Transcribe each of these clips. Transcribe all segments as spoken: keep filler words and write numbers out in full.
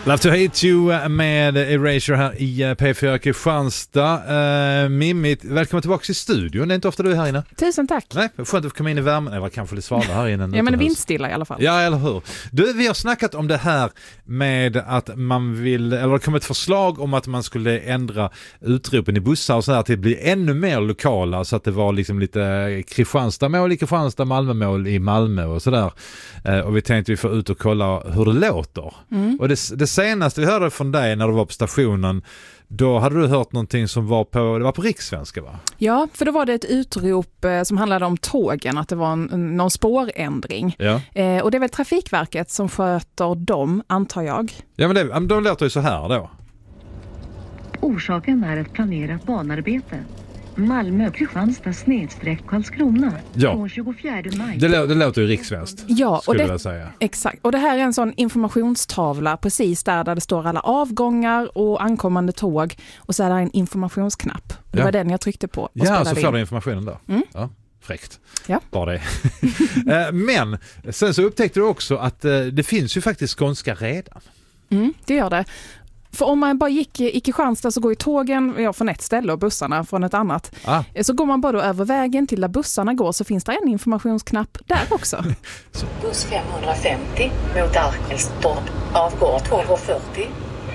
Love to hate you med Erasure här i P fyra Kristianstad. Uh, Mimmi, välkommen tillbaka till studion. Det är inte ofta du är här inne. Tusen tack. Nej, skönt att få komma in i värmen. Det var kanske lite svalare här inne. Ja, men det är vindstilla i alla fall. Ja, eller hur? Du, vi har snackat om det här med att man vill, eller det kom ett förslag om att man skulle ändra utropen i bussar och så här till att bli ännu mer lokala, så att det var liksom lite Kristianstad-mål i Kristianstad, Malmö-mål i Malmö och sådär. Uh, och vi tänkte vi får ut och kolla hur det låter. Mm. Och det, det senaste vi hörde från dig när du var på stationen, då hade du hört någonting som var på, det var på rikssvenska, va? Ja, för då var det ett utrop eh, som handlade om tågen, att det var en, någon spårändring. Ja. Eh, och det är väl Trafikverket som sköter dem, antar jag. Ja, men det, de låter ju så här då. Orsaken är ett planerat banarbete. Malmö, Kristianstad, snedsträck Karlskrona. Ja. tjugofjärde maj. Det, lå- det låter ju rikssvenskt. Ja, och det, säga. Exakt. Och det här är en sån informationstavla precis där, där det står alla avgångar och ankommande tåg. Och så är det en informationsknapp. Det ja. var den jag tryckte på. Och ja, så får du informationen där. Mm. Ja. Fräckt. Ja. Bara det. Men sen så upptäckte du också att det finns ju faktiskt skånska redan. Mm, det gör det. För om man bara gick i Kristianstad så går ju tågen ja, från ett ställe och bussarna från ett annat. Ah. Så går man bara då över vägen till där bussarna går, så finns det en informationsknapp där också. Buss femhundrafemtio mot Arkelstorp avgår tolv fyrtio.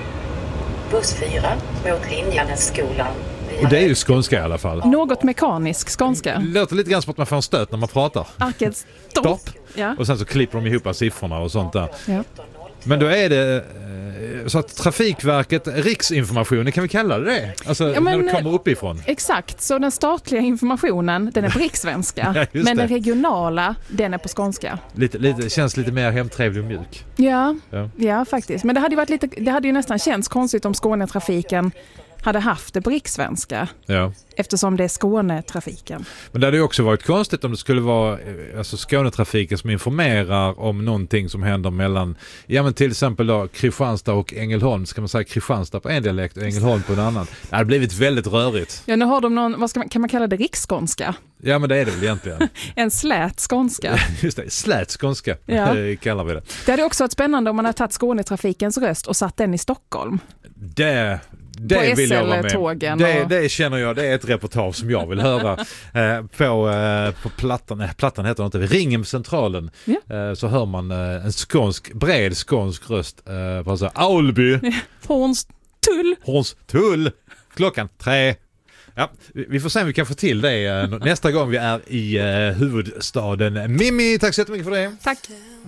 Buss fyra mot Linjänässkolan. Och det är ju skånska i alla fall. Något mekanisk skånska. Det låter lite grann som att man får en stöt när man pratar. Arkelstorp. Ja. Och sen så klipper de ihop siffrorna och sånt där. Ja. Men då är det så att Trafikverket, riksinformationen, kan vi kalla det det? Alltså ja, men, när det kommer uppifrån. Exakt, så den statliga informationen, den är på rikssvenska. ja, men det. Den regionala, den är på skånska. Lite, lite, känns lite mer hemtrevlig och mjuk. Ja, ja, ja faktiskt. Men det hade ju varit lite, det hade ju nästan känts konstigt om Skånetrafiken hade haft det på rikssvenska. Ja. Eftersom det är Skånetrafiken. Men det hade ju också varit konstigt om det skulle vara alltså Skånetrafiken som informerar om någonting som händer mellan, ja men till exempel då Kristianstad och Ängelholm. Ska man säga Kristianstad på en dialekt och Ängelholm på en annan. Det hade blivit väldigt rörigt. Ja, nu har de någon, vad ska man, kan man kalla det, riksskånska? Ja, men det är det väl egentligen. En slät skånska. Just det, slät skånska ja. kallar vi det. Det hade också varit spännande om man hade tagit Skånetrafikens röst och satt den i Stockholm. Det... Det vill jag vara med. Det, och... det känner jag, det är ett reportage som jag vill höra eh, på, eh, på plattan, eh, plattan heter det inte, Ringen centralen. Ja. Eh, så hör man eh, en skånsk, bred skånsk röst eh, på så här, Aulby. Ja. Hornstull. Hornstull. Klockan tre. Ja, vi får se om vi kan få till det eh, nästa gång vi är i eh, huvudstaden. Mimmi, tack så jättemycket för det. Tack.